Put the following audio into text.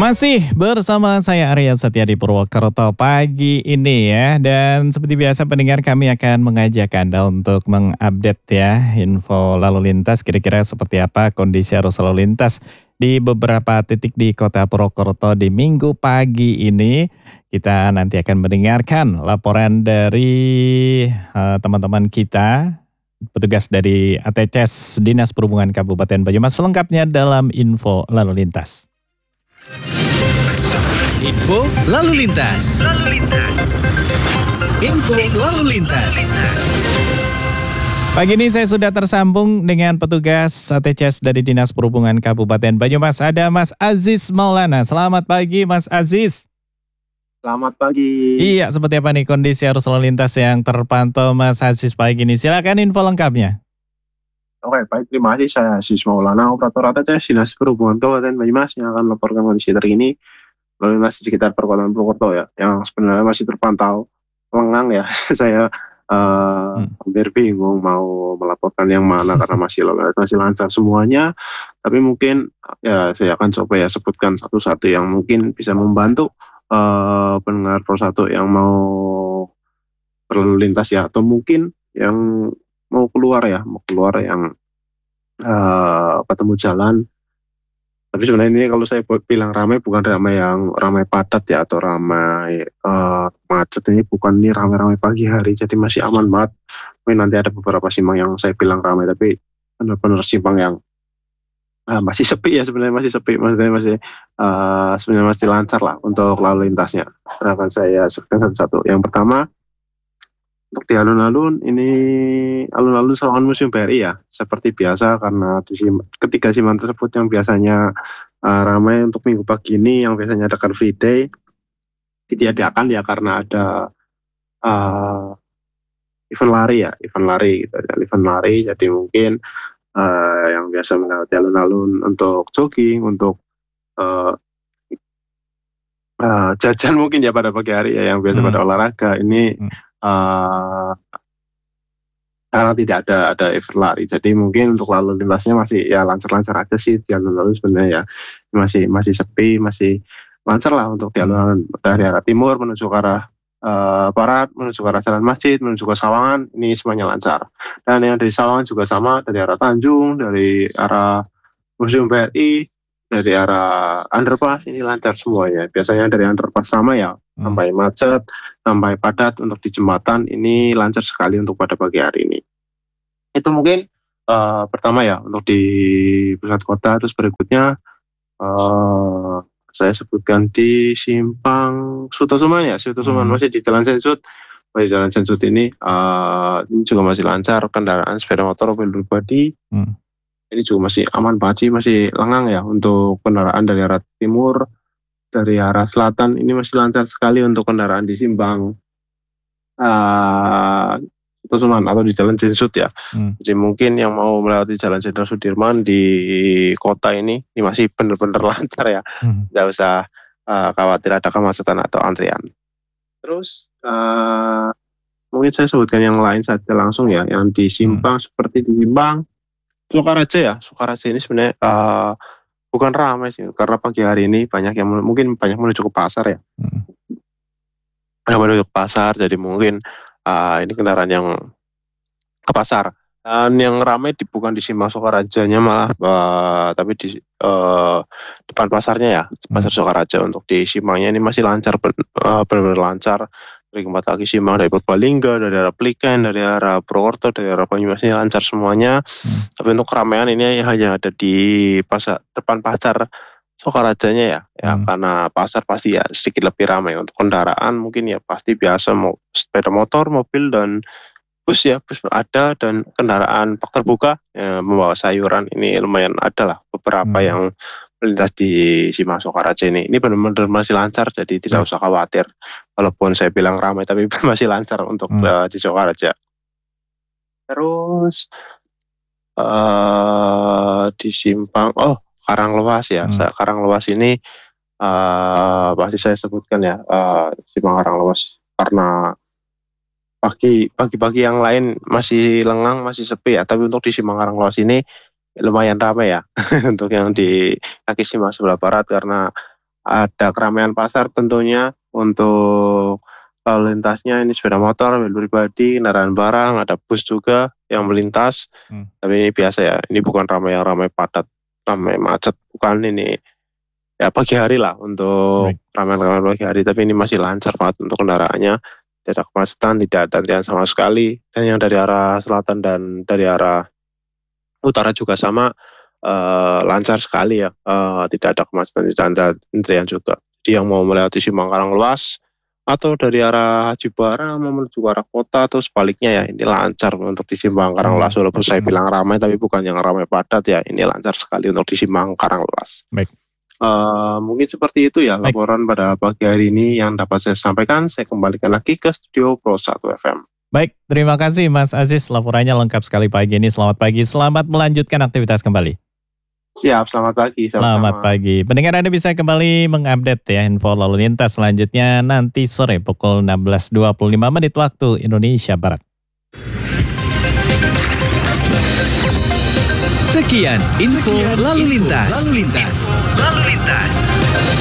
Masih bersama saya Arya Setia di Purwokerto pagi ini ya. Dan seperti biasa pendengar kami akan mengajak Anda untuk mengupdate ya info lalu lintas kira-kira seperti apa kondisi arus lalu lintas di beberapa titik di kota Purwokerto di minggu pagi ini. Kita nanti akan mendengarkan laporan dari teman-teman kita, petugas dari ATCS Dinas Perhubungan Kabupaten Banyumas selengkapnya dalam info lalu lintas. Info lalu lintas. Info lalu lintas. Pagi ini saya sudah tersambung dengan petugas ATCS dari Dinas Perhubungan Kabupaten Banyumas. Ada Mas Aziz Maulana. Selamat pagi Mas Aziz. Selamat pagi. Iya, seperti apa nih kondisi arus lalu lintas yang terpantau Mas Aziz pagi ini? Silakan info lengkapnya. Oke, baik. Terima kasih. Saya Aziz Maulana, operator ATCS Dinas Perhubungan Kabupaten Banyumas yang akan melaporkan kondisi terkini lalu lintas di sekitar perkotaan Purwokerto ya, yang sebenarnya masih terpantau lengang ya. Saya hampir bingung mau melaporkan yang mana karena masih lancar semuanya. Tapi mungkin ya saya akan coba ya sebutkan satu-satu yang mungkin bisa membantu pendengar Pro1 yang mau berlalu lintas ya, atau mungkin yang mau keluar yang ketemu jalan. Tapi sebenarnya ini kalau saya bilang ramai, bukan ramai yang ramai padat ya, atau ramai macet. Ini bukan, ini ramai-ramai pagi hari, jadi masih aman banget. Mungkin nanti ada beberapa simpang yang saya bilang ramai, tapi benar-benar simpang yang masih sepi ya, sebenarnya masih sepi. Maksudnya masih sebenarnya masih lancar lah untuk lalu lintasnya. Akan saya sebutkan satu-satu. Yang pertama, untuk di alun-alun ini, alun-alun Sawangan Museum BRI ya, seperti biasa, karena ketiga simpang tersebut yang biasanya ramai untuk minggu pagi ini, yang biasanya ada Car Free Day, ditiadakan ya karena ada event lari gitu ya, event lari. Jadi mungkin yang biasa melewati alun-alun untuk jogging, untuk jajan mungkin ya pada pagi hari ya, yang biasa pada olahraga ini karena tidak ada event lari, jadi mungkin untuk lalu lintasnya masih ya lancar-lancar aja sih di alun-alun sebenarnya ya, masih sepi, masih lancar lah untuk di alun-alun dari arah timur menuju ke arah barat, menuju ke arah Jalan Masjid, menuju ke Sawangan, ini semuanya lancar. Dan yang dari Sawangan juga sama, dari arah Tanjung, dari arah Museum BRI, dari arah underpass ini lancar semuanya. Biasanya dari underpass sama ya, sampai macet, sampai padat. Untuk di jembatan ini lancar sekali untuk pada pagi hari ini. Itu mungkin pertama ya untuk di pusat kota. Terus berikutnya saya sebutkan di simpang Sutosuman ya, Sutosuman masih di Jalan Sensut. Di Jalan Sensut ini juga masih lancar, kendaraan sepeda motor, mobil pribadi. Ini juga masih aman banget sih, masih lengang ya untuk kendaraan dari arah timur, dari arah selatan. Ini masih lancar sekali untuk kendaraan di simpang Sutosuman atau di Jalan Sensut ya. Jadi mungkin yang mau melewati Jalan Jenderal Sudirman di kota ini masih benar-benar lancar ya. Nggak usah khawatir ada kemacetan atau antrian. Terus mungkin saya sebutkan yang lain saja langsung ya, yang di simpang seperti di simpang Sukaraja ya. Sukaraja ini sebenarnya bukan ramai sih, karena pagi hari ini banyak yang mungkin banyak menuju ke pasar ya. Menuju ke pasar, jadi mungkin ini kendaraan yang ke pasar. Dan yang ramai bukan di simpang Sukarajanya malah, tapi di depan pasarnya ya, pasar Sukaraja. Untuk di simpangnya ini masih lancar, benar-benar lancar. Dari keempat lagi simpang, dari Purbalingga, dari arah Pliken, dari arah Purwokerto, dari arah Banyumas ini lancar semuanya. Tapi untuk keramaian ini hanya ada di depan pasar Sukarajanya ya, karena pasar pasti ya sedikit lebih ramai. Untuk kendaraan mungkin ya pasti biasa, mau sepeda motor, mobil, dan bus ya, bus ada, dan kendaraan bak terbuka ya, membawa sayuran ini lumayan ada lah beberapa yang melintas di simpang Sukaraja ini. Ini benar-benar masih lancar, jadi tidak usah khawatir. Walaupun saya bilang ramai, tapi masih lancar untuk di Sukaraja. Terus di simpang Karanglewas ya. Karanglewas ini pasti saya sebutkan ya, simpang Karanglewas, karena pagi-pagi yang lain masih lengang, masih sepi ya, tapi untuk di simpang Karanglewas ini lumayan ramai ya untuk yang di kaki simpang sebelah barat, karena ada keramaian pasar tentunya. Untuk lalu lintasnya ini sepeda motor, mobil pribadi, kendaraan barang, ada bus juga yang melintas. Tapi ini biasa ya, ini bukan ramai yang ramai padat, ramai macet, bukan ini. Ya pagi hari lah untuk ramai-ramai pagi hari, tapi ini masih lancar banget untuk kendaraannya. Tidak ada kemacetan, tidak ada antrian sama sekali. Dan yang dari arah selatan dan dari arah utara juga sama, lancar sekali ya. Tidak ada kemacetan, tidak ada antrian juga. Jadi yang mau melewati Simpang Karanglewas atau dari arah Haji Barang mau menuju ke arah kota atau sebaliknya ya, ini lancar untuk di Simpang Karanglewas. Walaupun saya bilang ramai, tapi bukan yang ramai padat ya, ini lancar sekali untuk di Simpang Karanglewas. Baik. Mungkin seperti itu ya laporan pada pagi hari ini yang dapat saya sampaikan. Saya kembalikan lagi ke studio Pro 1 FM. Baik, terima kasih Mas Aziz, laporannya lengkap sekali pagi ini. Selamat pagi, selamat melanjutkan aktivitas kembali. Siap, selamat pagi. Selamat pagi. Pendengar Anda bisa kembali mengupdate ya info lalu lintas selanjutnya nanti sore pukul 16.25 waktu Indonesia Barat. Sekian info lalu lintas.